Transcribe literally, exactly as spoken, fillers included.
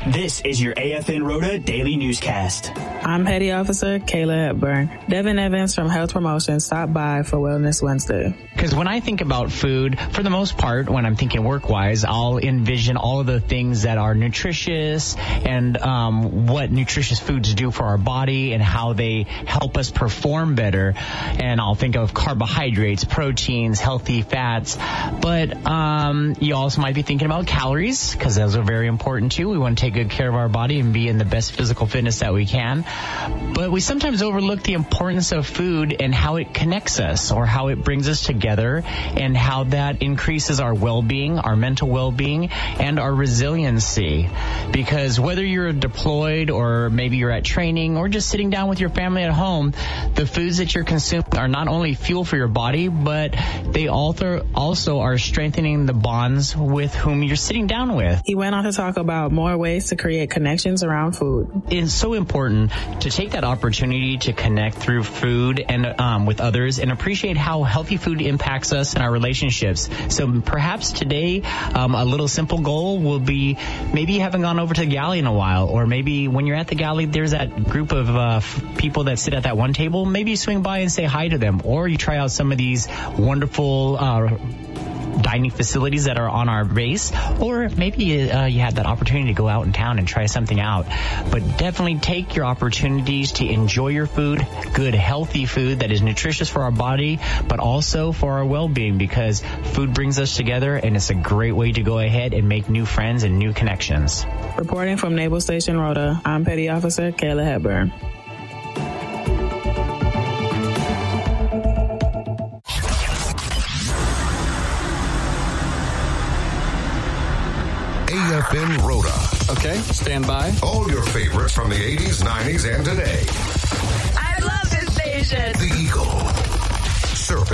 This is your A F N Rota Daily Newscast. I'm Petty Officer Kayla Hepburn. Devin Evans from Health Promotion stopped by for Wellness Wednesday. Because when I think about food, for the most part, when I'm thinking work-wise, I'll envision all of the things that are nutritious and um, what nutritious foods do for our body and how they help us perform better. And I'll think of carbohydrates, proteins, healthy fats. But um, you also might be thinking about calories, because those are very important too. We want to take good care of our body and be in the best physical fitness that we can. But we sometimes overlook the importance of food and how it connects us, or how it brings us together, and how that increases our well-being, our mental well-being, and our resiliency. Because whether you're deployed or maybe you're at training or just sitting down with your family at home, the foods that you're consuming are not only fuel for your body, but they also also are strengthening the bonds with whom you're sitting down with. He went on to talk about more ways to create connections around food. It's so important to take that opportunity to connect through food and um, with others, and appreciate how healthy food impacts us in our relationships. So perhaps today, um, a little simple goal will be maybe you haven't gone over to the galley in a while, or maybe when you're at the galley, there's that group of uh, f- people that sit at that one table. Maybe you swing by and say hi to them, or you try out some of these wonderful uh dining facilities that are on our base, or maybe uh, you had that opportunity to go out in town and try something out. But definitely take your opportunities to enjoy your food, good, healthy food that is nutritious for our body, but also for our well-being, because food brings us together, and it's a great way to go ahead and make new friends and new connections. Reporting from Naval Station Rota, I'm Petty Officer Kayla Hepburn. A F N Rota. Okay, stand by. All your favorites from the eighties, nineties, and today.